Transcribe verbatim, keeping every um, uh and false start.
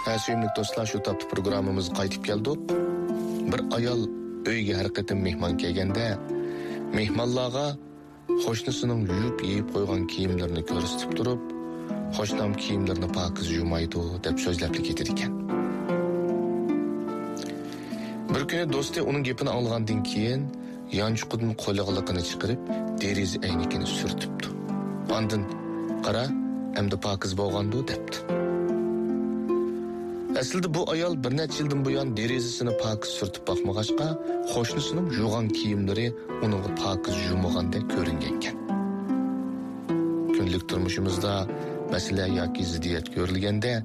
Suyumlik do'stlar, shu topda programmamizga qaytib keldik. Bir ayol uyga har qatim mehmon kelganda, mehmonlarga qo'shnisining yuvib yeyib qo'ygan kiyimlarini ko'rsatib turib, qo'shnim kiyimlarini pokiz yumaydi deb so'zlab ketadi ekan. Bir kuni do'sti uning gapini olgandan keyin yanchuqdan qo'lig'liqini chiqarib, deriz aynigini surtibdi. Ondan qara, endi pokiz bo'lgandi debdi. Aslida bu ayol bir necha yildan buyon derizasini pokiz surtib boqmag'achqa, qo'shnisining yuvgan kiyimlari uning pokiz yuvmagandek ko'ringan ekan. Kunlik turmushimizda masala yoki ziddiyat ko'rilganda